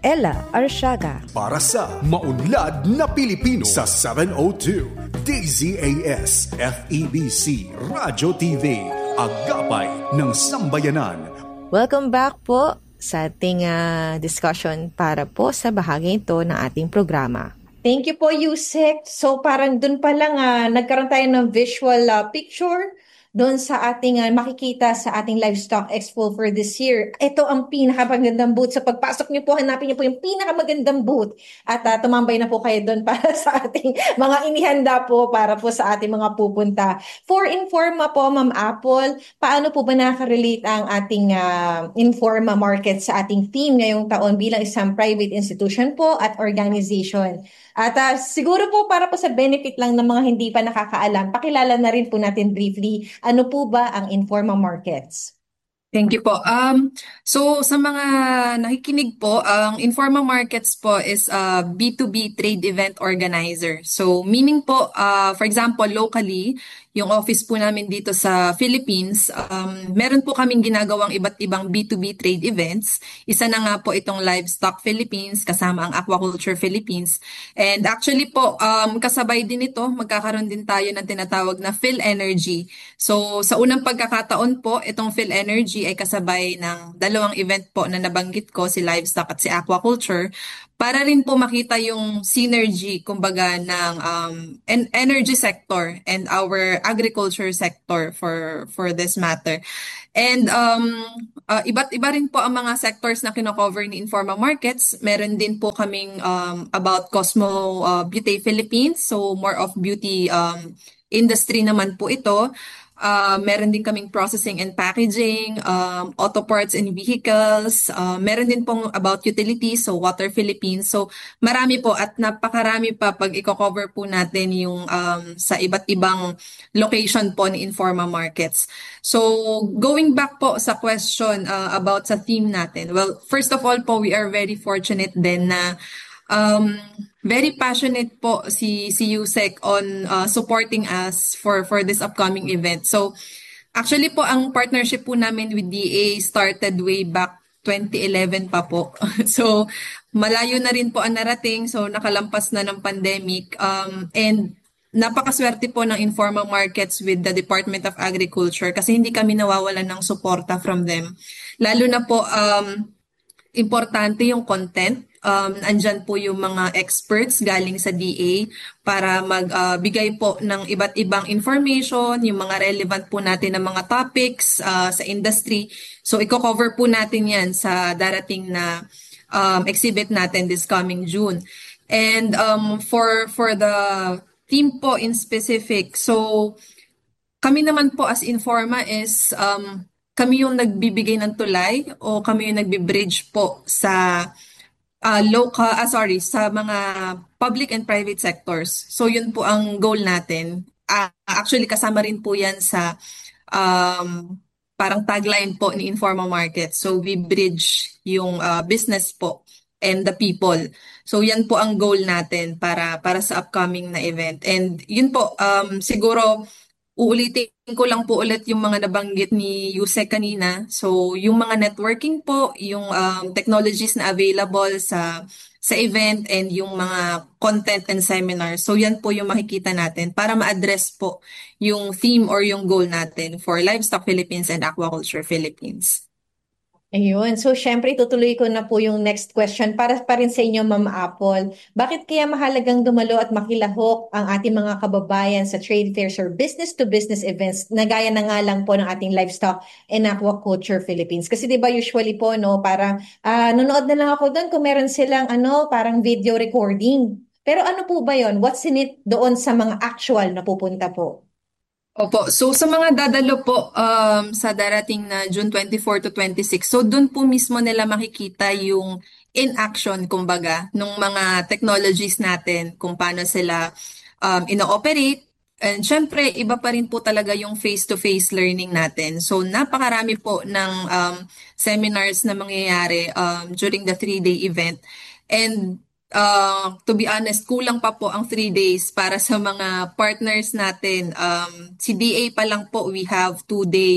Ella Arsiaga. Para sa maunlad na Pilipino sa 702 DZAS FEBC Radio TV, Agapay ng Sambayanan. Welcome back po sa ating discussion para po sa bahagi ito ng ating programa. Thank you po, Yusek. So parang dun pa lang nagkaroon tayo ng visual picture doon sa ating makikita sa ating Livestock Expo for this year. Ito ang pinakamagandang booth. Sa pagpasok niyo po, hanapin niyo po yung pinakamagandang booth at tumambay na po kayo doon para sa ating mga inihanda po para po sa ating mga pupunta. For Informa po, Ma'am Apple, paano po ba nakaka-relate ang ating Informa Market sa ating theme ngayong taon bilang isang private institution po at organization? At siguro po para po sa benefit lang ng mga hindi pa nakakaalam, pakilala na rin po natin briefly, ano po ba ang Informa Markets? Thank you po. So sa mga nakikinig po, ang Informa Markets po is a B2B trade event organizer. So meaning po, for example, locally, yung office po namin dito sa Philippines, meron po kaming ginagawang iba't ibang B2B trade events. Isa na nga po itong Livestock Philippines kasama ang Aquaculture Philippines. And actually po, kasabay din ito, magkakaroon din tayo ng tinatawag na PhilEnergy. So sa unang pagkakataon po, itong PhilEnergy ay kasabay ng dalawang event po na nabanggit ko, si Livestock at si Aquaculture, para rin po makita yung synergy, kumbaga, ng energy sector and our agriculture sector for this matter. And iba't iba rin po ang mga sectors na kino-cover ni Informa Markets. Meron din po kaming about Cosmo Beauty Philippines, so more of beauty industry naman po ito. Meron din kaming processing and packaging, auto parts and vehicles. Meron din pong about utilities, so Water Philippines. So marami po at napakarami pa pag i-cover po natin yung sa iba't ibang location po ni Informa Markets. So going back po sa question about sa theme natin. Well, first of all po, we are very fortunate din na very passionate po si Yusek on supporting us for this upcoming event. So actually po ang partnership po namin with DA started way back 2011 pa po. So malayo na rin po ang narating, so nakalampas na ng pandemic, and napakaswerte po ng Informa Markets with the Department of Agriculture kasi hindi kami nawawalan ng suporta from them. Lalo na po importante yung content. Andyan po yung mga experts galing sa DA para magbigay po ng iba't ibang information, yung mga relevant po natin ng mga topics sa industry. So i-cover po natin yan sa darating na exhibit natin this coming June. And for the theme po in specific, so kami naman po as Informa is kami yung nagbibigay ng tulay o kami yung nagbi-bridge po sa sa mga public and private sectors. So yun po ang goal natin. Actually kasama rin po yan sa parang tagline po ni Informa Market. So we bridge yung business po and the people. So yan po ang goal natin para sa upcoming na event. And yun po, siguro uulitin ko lang po ulit yung mga nabanggit ni Yusek kanina. So, yung mga networking po, yung technologies na available sa event and yung mga content and seminars. So, yan po yung makikita natin para ma-address po yung theme or yung goal natin for Livestock Philippines and Aquaculture Philippines. Ayun. So, syempre, tutuloy ko na po yung next question para pa rin sa inyo, Ma'am Apple. Bakit kaya mahalagang dumalo at makilahok ang ating mga kababayan sa trade fairs or business-to-business events na gaya na nga lang po ng ating Livestock and Aquaculture Philippines? Kasi di ba usually po, no, parang nanonood na lang ako doon kung meron silang parang video recording. Pero ano po ba yon? What's in it doon sa mga actual na pupunta po? Opo. So sa mga dadalo po sa darating na June 24 to 26, so doon po mismo nila makikita yung in action, kumbaga, nung mga technologies natin, kung paano sila ino-operate. And syempre, iba pa rin po talaga yung face-to-face learning natin. So napakarami po ng seminars na mangyayari during the 3-day event. And to be honest, kulang pa po ang 3 days para sa mga partners natin. Si DA pa lang po, we have 2-day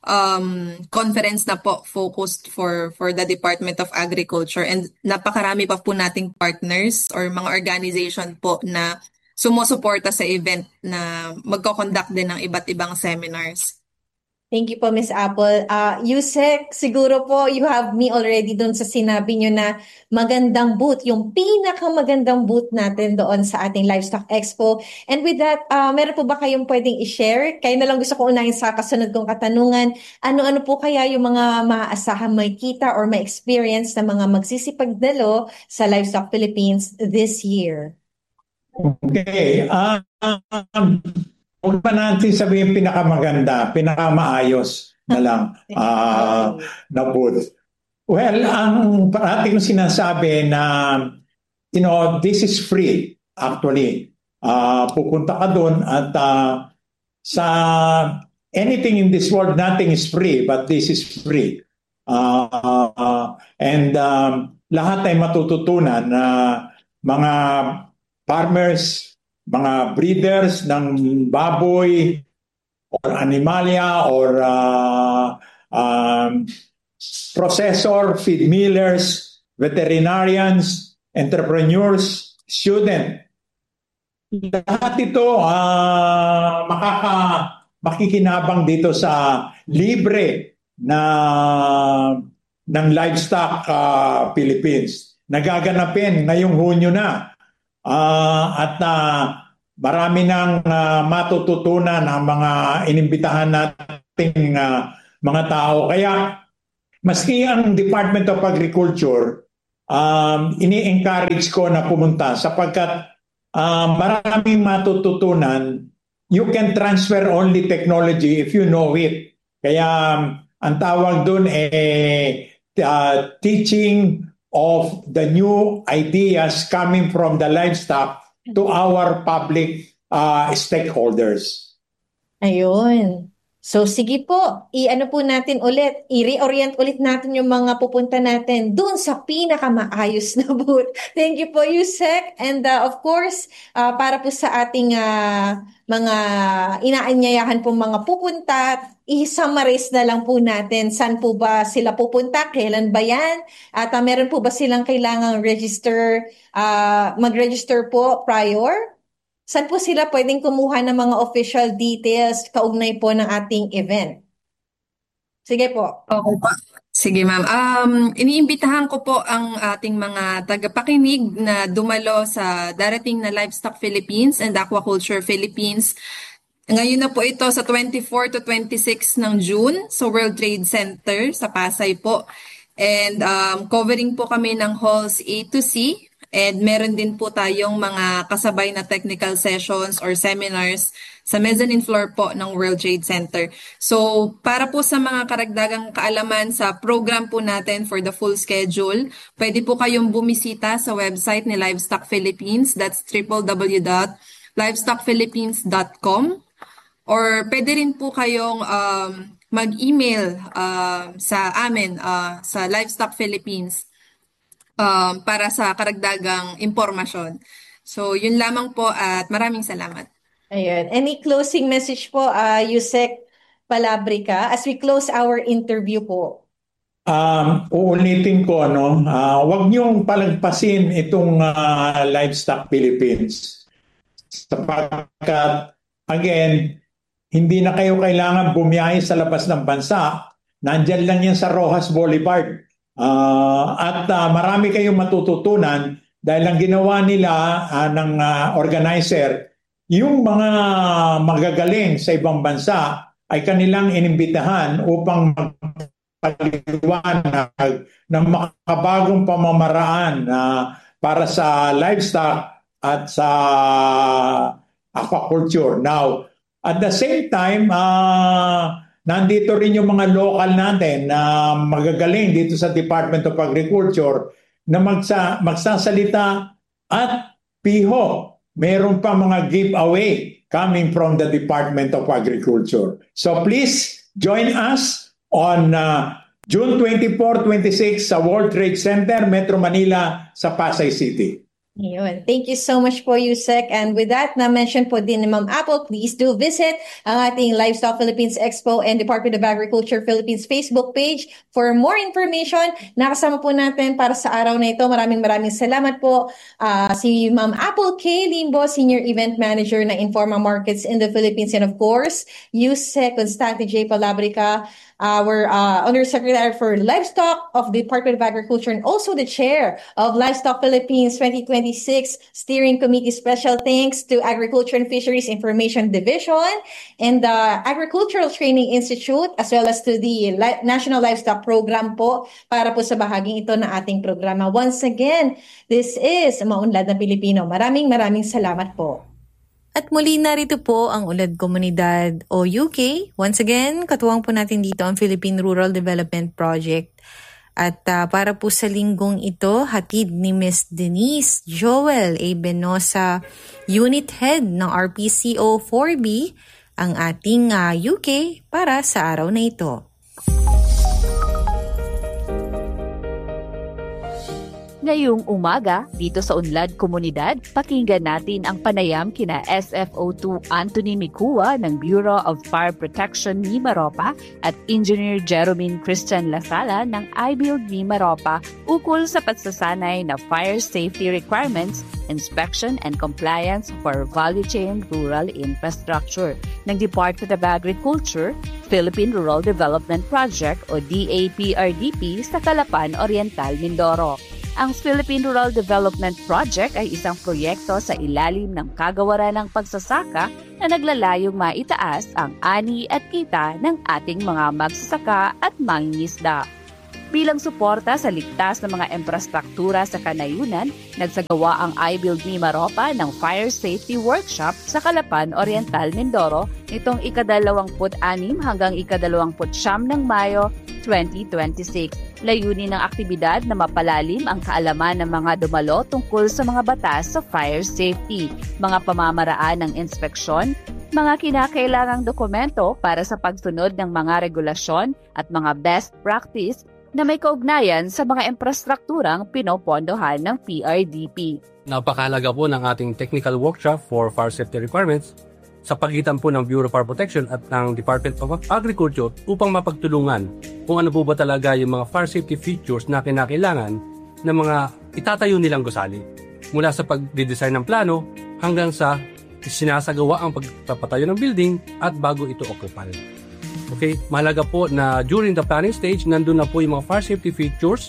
conference na po focused for the Department of Agriculture, and napakarami pa po nating partners or mga organization po na sumusuporta sa event na magko-conduct din ng iba't ibang seminars. Thank you po, Miss Apple. Yusek, siguro po you have me already doon sa sinabi nyo na magandang booth, yung pinakamagandang booth natin doon sa ating Livestock Expo. And with that, meron po ba kayong pwedeng i-share? Kaya na lang gusto ko unahin sa kasunod kong katanungan. Ano-ano po kaya yung mga maaasahan may kita or may experience na mga magsisipagdalo sa Livestock Philippines this year? Okay. Huwag pa natin sabihin pinakamaganda, pinakamaayos na lang na booth. Well, ang parati kong sinasabi na, this is free actually. Pupunta ka doon at sa anything in this world, nothing is free, but this is free. And lahat ay matututunan na mga farmers, mga breeders ng baboy or animalia or processor, feed millers, veterinarians, entrepreneurs, student. Lahat ito makikinabang dito sa libre ng Livestock Philippines. Nagaganapin ngayong Hunyo na. At marami nang matututunan ang mga inimbitahan nating mga tao. Kaya maski ang Department of Agriculture, ini-encourage ko na pumunta sapagkat maraming matututunan. You can transfer only technology if you know it. Kaya ang tawag doon teaching of the new ideas coming from the livestock to our public stakeholders. Ayun. So sige po, i-ano po natin ulit, i-reorient ulit natin yung mga pupunta natin dun sa pinakamaayos na booth. Thank you po, Yusek. And of course, para po sa ating mga inaanyayahan po mga pupunta, i-summarize na lang po natin saan po ba sila pupunta, kailan ba yan, at meron po ba silang kailangang register, mag-register po prior? Saan po sila pwedeng kumuha ng mga official details kaugnay po ng ating event? Sige po. Okay po. Sige ma'am. Iniimbitahan ko po ang ating mga tagapakinig na dumalo sa darating na Livestock Philippines and Aquaculture Philippines. Ngayon na po ito sa 24 to 26 ng June sa World Trade Center sa Pasay po. And covering po kami ng halls A to C. And meron din po tayong mga kasabay na technical sessions or seminars sa mezzanine floor po ng World Trade Center. So, para po sa mga karagdagang kaalaman sa program po natin for the full schedule, pwede po kayong bumisita sa website ni Livestock Philippines. That's www.livestockphilippines.com. Or pwede rin po kayong mag-email sa amin sa Livestock Philippines para sa karagdagang impormasyon. So, yun lamang po at maraming salamat. Ayun. Any closing message po, Yusek Palabrica, as we close our interview po? Uulitin ko, huwag niyong palagpasin itong Livestock Philippines. Sapagkat, again, hindi na kayo kailangan bumiyahe sa labas ng bansa. Nandyan lang yan sa Rojas Boulevard. At marami kayong matututunan dahil ang ginawa nila ng organizer, yung mga magagaling sa ibang bansa ay kanilang inimbitahan upang magpaliwanag ng makabagong pamamaraan para sa livestock at sa aquaculture. Now, at the same time, nandito rin yung mga local natin na magagaling dito sa Department of Agriculture na magsasalita at piho. Meron pa mga giveaway coming from the Department of Agriculture. So please join us on June 24-26 sa World Trade Center, Metro Manila sa Pasay City. Yun. Thank you so much po, Yusek. And with that, na-mention po din ni Ma'am Apple, please do visit ang ating Livestock Philippines Expo and Department of Agriculture Philippines Facebook page for more information. Nakasama po natin para sa araw na ito. Maraming salamat po si Ma'am Apple K. Limbo, Senior Event Manager na Informa Markets in the Philippines. And of course, Yusek Constante J. Palabrica, our Undersecretary for Livestock of the Department of Agriculture and also the Chair of Livestock Philippines 2026 Steering Committee. Special thanks to Agriculture and Fisheries Information Division and the Agricultural Training Institute as well as to the National Livestock Program po para po sa bahaging ito ng ating programa. Once again, this is Maunlad na Pilipino. Maraming salamat po. At muli narito po ang Unlad Komunidad o UK. Once again, katuwang po natin dito ang Philippine Rural Development Project. At para po sa linggong ito, hatid ni Ms. Denise Joel A. Benosa, Unit Head ng RPCO 4B, ang ating UK para sa araw na ito. Ngayong umaga, dito sa Unlad Komunidad, pakinggan natin ang panayam kina SFO2 Anthony Micua ng Bureau of Fire Protection Mimaropa at Engineer Jeromine Christian Lasala ng iBuild Mimaropa ukol sa pagsasanay na fire safety requirements, inspection and compliance for value chain rural infrastructure ng Department of Agriculture, Philippine Rural Development Project o DAPRDP sa Calapan Oriental, Mindoro. Ang Philippine Rural Development Project ay isang proyekto sa ilalim ng kagawaran ng pagsasaka na naglalayong maitaas ang ani at kita ng ating mga magsasaka at mangingisda. Bilang suporta sa ligtas na mga infrastruktura sa kanayunan, nagsagawa ang iBuild Mimaropa ng Fire Safety Workshop sa Calapan Oriental, Mindoro nitong ika-26 hanggang ika-29 ng Mayo 2026. Layunin ng aktibidad na mapalalim ang kaalaman ng mga dumalo tungkol sa mga batas sa fire safety, mga pamamaraan ng inspeksyon, mga kinakailangang dokumento para sa pagsunod ng mga regulasyon at mga best practice na may kaugnayan sa mga infrastrukturang pinopondohan ng PRDP. Napakahalaga po ng ating technical workshop for fire safety requirements sa pagitan po ng Bureau of Fire Protection at ng Department of Agriculture upang mapagtulungan kung ano po ba talaga yung mga fire safety features na kinakailangan ng mga itatayo nilang gusali. Mula sa pag-design ng plano hanggang sa sinasagawa ang pagpapatayo ng building at bago ito occupy. Okay, mahalaga po na during the planning stage, nandun na po yung mga fire safety features.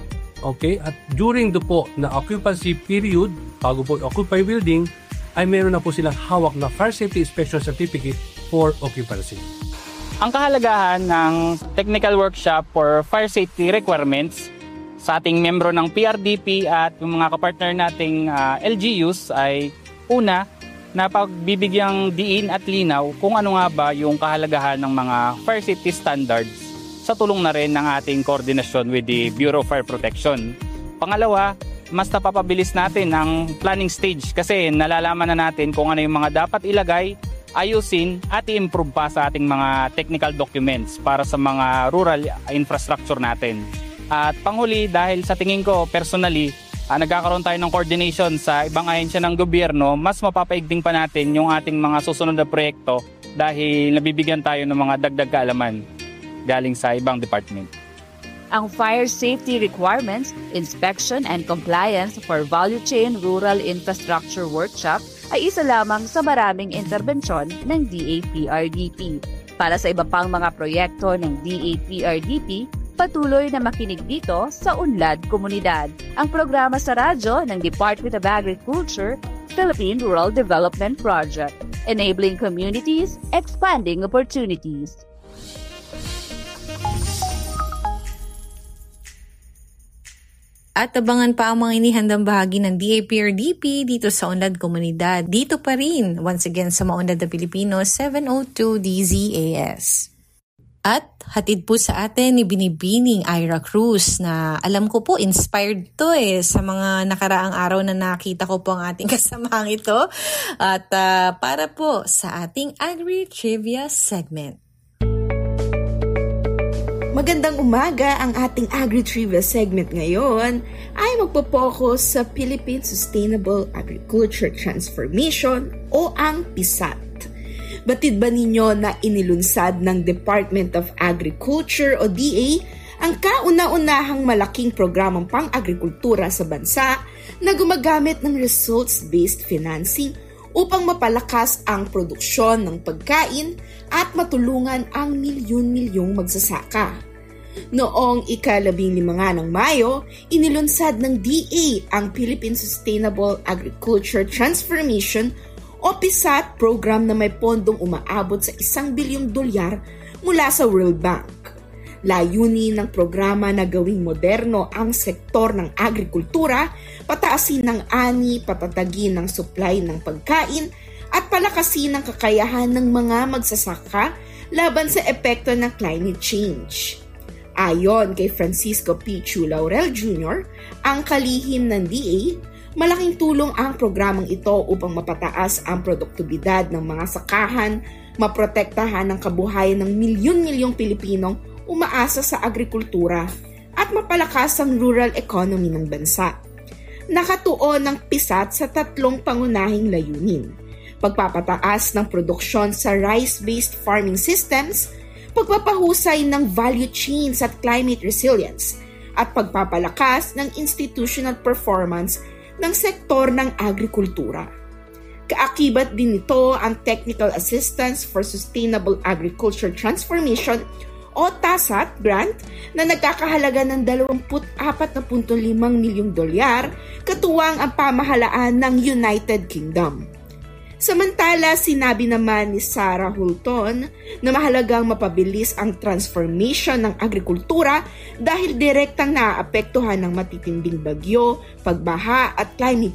Okay, at during the po na occupancy period, bago po occupy building, ay meron na po silang hawak na Fire Safety Inspection Certificate for occupancy. Ang kahalagahan ng technical workshop for fire safety requirements sa ating membro ng PRDP at yung mga kapartner nating LGUs ay una, na pagbibigyang diin at linaw kung ano nga ba yung kahalagahan ng mga fire safety standards sa tulong na rin ng ating koordinasyon with the Bureau of Fire Protection. Pangalawa, mas napapabilis natin ang planning stage kasi nalalaman na natin kung ano yung mga dapat ilagay, ayusin at i-improve pa sa ating mga technical documents para sa mga rural infrastructure natin. At panghuli, dahil sa tingin ko personally, nagkakaroon tayo ng coordination sa ibang ahensya ng gobyerno, mas mapapaigting pa natin yung ating mga susunod na proyekto dahil nabibigyan tayo ng mga dagdag kaalaman galing sa ibang department. Ang Fire Safety Requirements, Inspection and Compliance for Value Chain Rural Infrastructure Workshop ay isa lamang sa maraming interbensyon ng DAPRDP. Para sa iba pang mga proyekto ng DAPRDP, patuloy na makinig dito sa Unlad Komunidad, ang programa sa radyo ng Department of Agriculture, Philippine Rural Development Project, enabling communities, expanding opportunities. At abangan pa ang mga inihandang bahagi ng DAPRDP dito sa Unlad Komunidad. Dito pa rin, once again sa Maunlad na Pilipino, 702 DZAS. At hatid po sa atin ni Binibining Ira Cruz na alam ko po inspired to sa mga nakaraang araw na nakita ko po ang ating kasamahang ito. At para po sa ating Agri-Trivia segment. Magandang umaga. Ang ating Agri-Trivia segment ngayon ay magpo-focus sa Philippine Sustainable Agriculture Transformation o ang PSAT. Batid ba ninyo na inilunsad ng Department of Agriculture o DA ang kauna-unahang malaking programang pang-agrikultura sa bansa na gumagamit ng results-based financing upang mapalakas ang produksyon ng pagkain at matulungan ang milyon-milyong magsasaka. Noong ika-15 ng Mayo, inilunsad ng DA ang Philippine Sustainable Agriculture Transformation o PSAT program na may pondong umaabot sa $1 bilyong mula sa World Bank. Layunin ng programa na gawing moderno ang sektor ng agrikultura, pataasin ng ani, patatagin ng supply ng pagkain, at palakasin ang kakayahan ng mga magsasaka laban sa epekto ng climate change. Ayon kay Francisco P. Chu Laurel Jr., ang kalihim ng DA, malaking tulong ang programang ito upang mapataas ang produktibidad ng mga sakahan, maprotektahan ang kabuhayan ng milyon-milyong Pilipinong umaasa sa agrikultura at mapalakas ang rural economy ng bansa. Nakatuon ng PSAT sa 3 pangunahing layunin: pagpapataas ng produksyon sa rice-based farming systems, pagpapahusay ng value chains at climate resilience, at pagpapalakas ng institutional performance ng sektor ng agrikultura. Kaakibat din nito ang Technical Assistance for Sustainable Agriculture Transformation o TASAT grant na nagkakahalaga ng $24.5 milyong katuwang ang pamahalaan ng United Kingdom. Samantala, sinabi naman ni Sarah Hulton na mahalagang mapabilis ang transformation ng agrikultura dahil direktang naaapektuhan ng matitinding bagyo, pagbaha at climate